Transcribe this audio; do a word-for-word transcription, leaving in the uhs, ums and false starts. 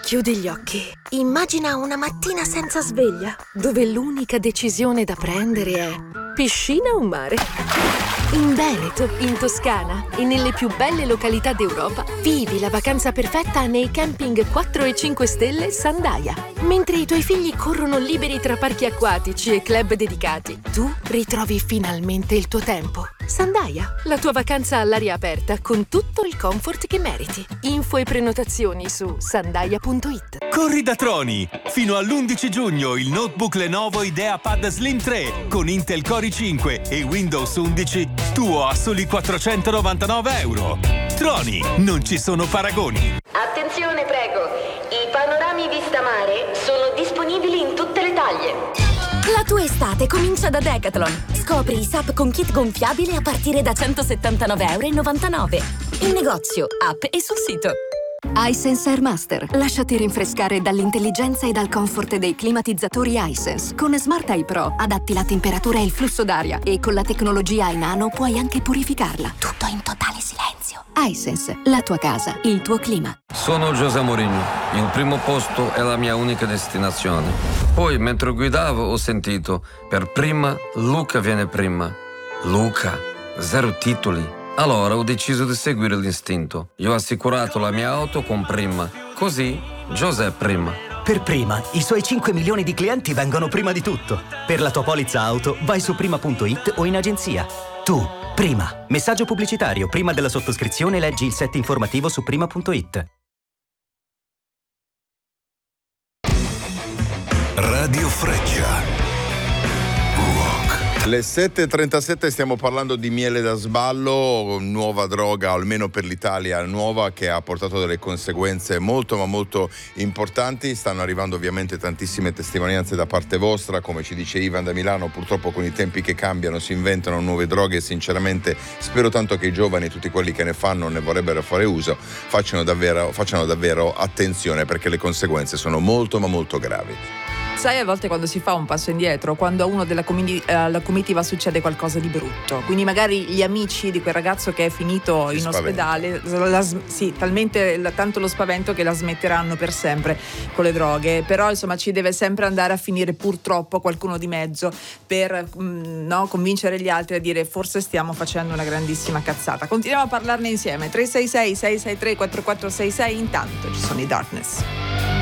Chiudi gli occhi. Immagina una mattina senza sveglia, dove l'unica decisione da prendere è piscina o mare. In Veneto, in Toscana e nelle più belle località d'Europa, vivi la vacanza perfetta nei camping quattro e cinque stelle Sandaia. Mentre i tuoi figli corrono liberi tra parchi acquatici e club dedicati, tu ritrovi finalmente il tuo tempo. Sandaia, la tua vacanza all'aria aperta con tutto il comfort che meriti. Info e prenotazioni su sandaia punto it. Corri da Troni! Fino all'undici giugno il notebook Lenovo IdeaPad Slim tre con Intel Core i cinque e Windows undici tuo a soli quattrocentonovantanove euro. Troni, non ci sono paragoni. Attenzione prego, i panorami vista mare sono disponibili in tutte le taglie. La tua estate comincia da Decathlon. Scopri i S U P con kit gonfiabile a partire da centosettantanove virgola novantanove euro. In negozio, app e sul sito. iSense Airmaster. Lasciati rinfrescare dall'intelligenza e dal comfort dei climatizzatori iSense. Con Smart Eye Pro adatti la temperatura e il flusso d'aria e con la tecnologia iNano puoi anche purificarla. Tutto in totale silenzio. iSense, la tua casa, il tuo clima. Sono José Mourinho. Il primo posto è la mia unica destinazione. Poi, mentre guidavo, ho sentito per prima Luca viene prima. Luca, zero titoli. Allora ho deciso di seguire l'istinto. Io ho assicurato la mia auto con Prima. Così, José Prima. Per Prima, i suoi cinque milioni di clienti vengono prima di tutto. Per la tua polizza auto, vai su prima punto it o in agenzia. Tu, Prima. Messaggio pubblicitario. Prima della sottoscrizione leggi il set informativo su prima punto it. Radio Freccia. Le sette e trentasette, stiamo parlando di miele da sballo, nuova droga, almeno per l'Italia nuova, che ha portato delle conseguenze molto ma molto importanti. Stanno arrivando ovviamente tantissime testimonianze da parte vostra, come ci dice Ivan da Milano. Purtroppo con i tempi che cambiano si inventano nuove droghe e sinceramente spero tanto che i giovani, tutti quelli che ne fanno, ne vorrebbero fare uso, facciano davvero, facciano davvero attenzione, perché le conseguenze sono molto ma molto gravi. Sai, a volte quando si fa un passo indietro, quando a uno della comuni- alla comitiva succede qualcosa di brutto, quindi magari gli amici di quel ragazzo che è finito si in spaventa. ospedale, la, sì, talmente tanto lo spavento che la smetteranno per sempre con le droghe. Però insomma ci deve sempre andare a finire purtroppo qualcuno di mezzo per mh, no, convincere gli altri a dire forse stiamo facendo una grandissima cazzata. Continuiamo a parlarne insieme. Tre sei sei sei sei tre quattro quattro sei sei. Intanto ci sono i Darkness.